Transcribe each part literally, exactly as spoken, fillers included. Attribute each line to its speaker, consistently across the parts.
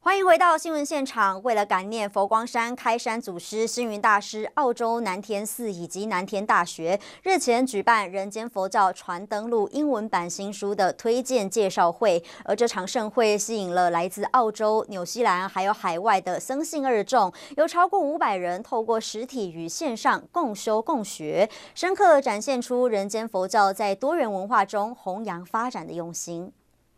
Speaker 1: 欢迎回到新闻现场。为了感念佛光山开山祖师星云大师，澳洲南田寺以及南田大学日前举办《人间佛教传灯录》英文版新书的推荐介绍会，而这场盛会吸引了来自澳洲、纽西兰还有海外的僧信二众，有超过五百人透过实体与线上共修共学，深刻展现出人间佛教在多元文化中弘扬发展的用心。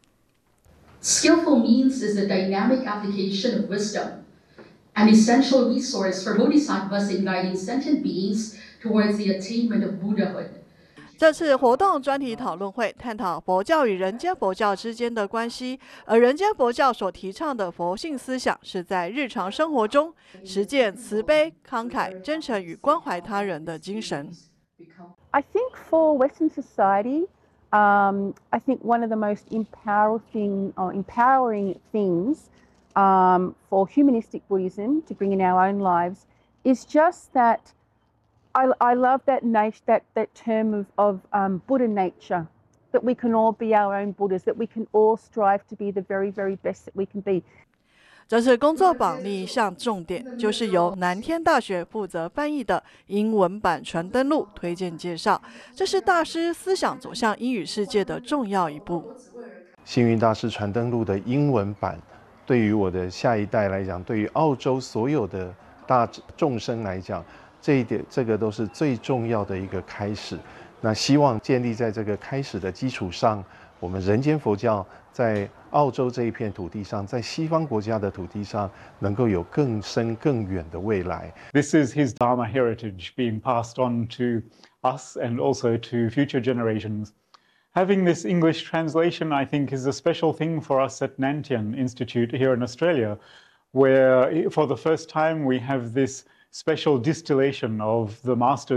Speaker 2: Skillful means is the dynamic application of wisdom, an essential resource for bodhisattvas in guiding sentient beings towards the attainment of Buddhahood.
Speaker 3: 这次活动专题讨论会探讨佛教与人间佛教之间的关系，而人间佛教所提倡的佛性思想是在日常生活中实践慈悲、慷慨、真诚与关怀他人的精神。
Speaker 4: I think for Western society. Um, I think one of the most empowering, or empowering things um, for humanistic Buddhism to bring in our own lives is just that I, I love that, nat- that, that term of, of um, Buddha nature, that we can all be our own Buddhas, that we can all strive to be the very, very best that we can be.
Speaker 3: 这次工作坊另一项重点就是由南天大学负责翻译的英文版传灯录推荐介绍，这是大师思想走向英语世界的重要一步。
Speaker 5: 星云大师传灯录的英文版，对于我的下一代来讲，对于澳洲所有的大众生来讲，这一点这个都是最重要的一个开始。那希望建立在这个开始的基础上，我们人间佛教在澳洲这一片土地上，在西方国家的土地上，能够有更深更远的未来。
Speaker 6: This is his Dharma heritage being passed on to us and also to future generations. Having this English translation, I think, is a special thing for us at Nantian Institute here in Australia, where for the first time we have this special distillation of the master's